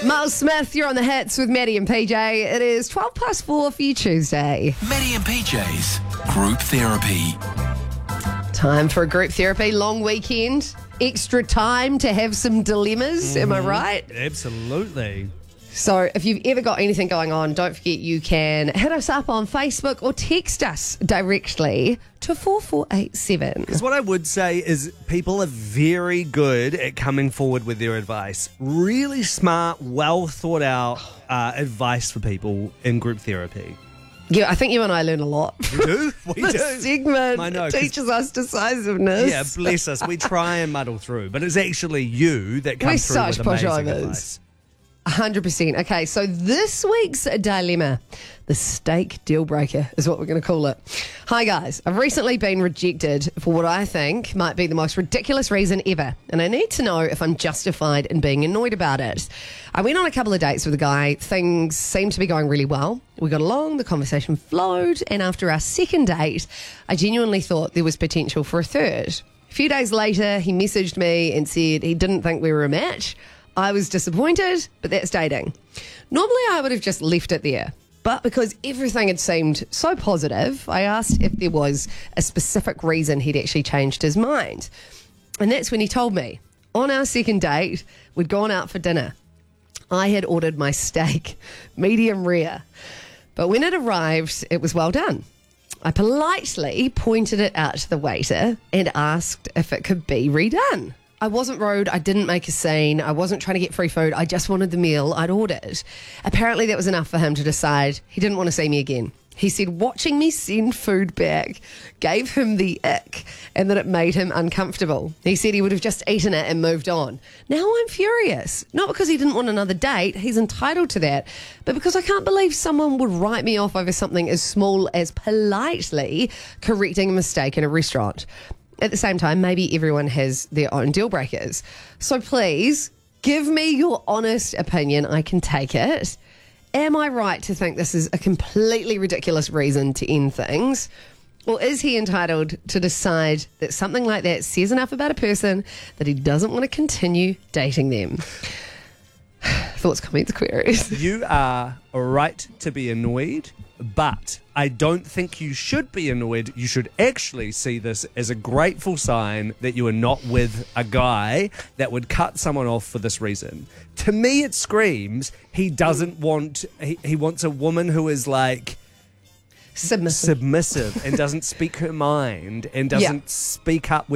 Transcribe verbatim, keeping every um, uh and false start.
Miles Smith, you're on the hits with Maddie and P J. It is twelve past four for you Tuesday. Maddie and P J's Group Therapy. Time for a group therapy, long weekend, extra time to have some dilemmas, mm-hmm. Am I right? Absolutely. So if you've ever got anything going on, don't forget you can hit us up on Facebook or text us directly to four four eight seven. Because what I would say is people are very good at coming forward with their advice. Really smart, well thought out uh, advice for people in group therapy. Yeah, I think you and I learn a lot. We do. We this do. segment I know, teaches us decisiveness. Yeah, bless us. We try and muddle through, but it's actually you that comes We're through such with amazing pushovers. advice. one hundred percent. Okay, so this week's dilemma, the steak deal breaker is what we're going to call it. Hi guys, I've recently been rejected for what I think might be the most ridiculous reason ever, and I need to know if I'm justified in being annoyed about it. I went on a couple of dates with a guy. Things seemed to be going really well. We got along, the conversation flowed, and after our second date, I genuinely thought there was potential for a third. A few days later, he messaged me and said he didn't think we were a match. I was disappointed, but that's dating. Normally, I would have just left it there. But because everything had seemed so positive, I asked if there was a specific reason he'd actually changed his mind. And that's when he told me. On our second date, we'd gone out for dinner. I had ordered my steak, medium rare. But when it arrived, it was well done. I politely pointed it out to the waiter and asked if it could be redone. I wasn't rude. I didn't make a scene. I wasn't trying to get free food. I just wanted the meal I'd ordered. Apparently that was enough for him to decide he didn't want to see me again. He said watching me send food back gave him the ick and that it made him uncomfortable. He said he would have just eaten it and moved on. Now I'm furious. Not because he didn't want another date. He's entitled to that. But because I can't believe someone would write me off over something as small as politely correcting a mistake in a restaurant. At the same time, maybe everyone has their own deal breakers. So please, give me your honest opinion. I can take it. Am I right to think this is a completely ridiculous reason to end things? Or is he entitled to decide that something like that says enough about a person that he doesn't want to continue dating them? Thoughts, comments, queries? You are right to be annoyed, but I don't think you should be annoyed. You should actually see this as a grateful sign that you are not with a guy that would cut someone off for this reason. To me, it screams he doesn't want, he, he wants a woman who is like Submissive. submissive and doesn't speak her mind and doesn't Yeah. speak up